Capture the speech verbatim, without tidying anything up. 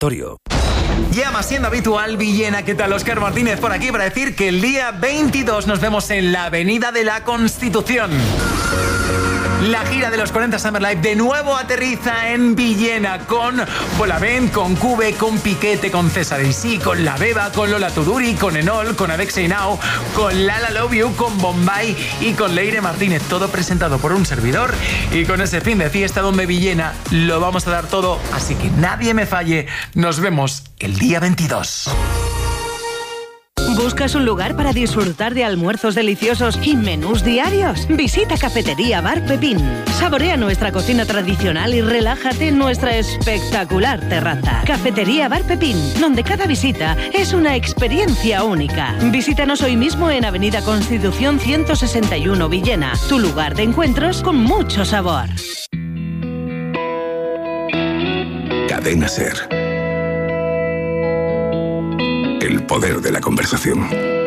satisfactorio. Llama siendo habitual Villena. ¿Qué tal? Óscar Martínez por aquí para decir que el día veintidós nos vemos en la Avenida de la Constitución. La gira de los cuarenta Summer Live de nuevo aterriza en Villena con Bolavent, con Cube, con Piquete, con César y Sí, con La Beba, con Lola Tuduri, con Enol, con Alexei Now, con Lala Love You, con Bombay y con Leire Martínez. Todo presentado por un servidor y con ese fin de fiesta donde Villena lo vamos a dar todo. Así que nadie me falle. Nos vemos el día veintidós. ¿Buscas un lugar para disfrutar de almuerzos deliciosos y menús diarios? Visita Cafetería Bar Pepín. Saborea nuestra cocina tradicional y relájate en nuestra espectacular terraza. Cafetería Bar Pepín, donde cada visita es una experiencia única. Visítanos hoy mismo en Avenida Constitución ciento sesenta y uno Villena, tu lugar de encuentros con mucho sabor. Cadena SER. El poder de la conversación.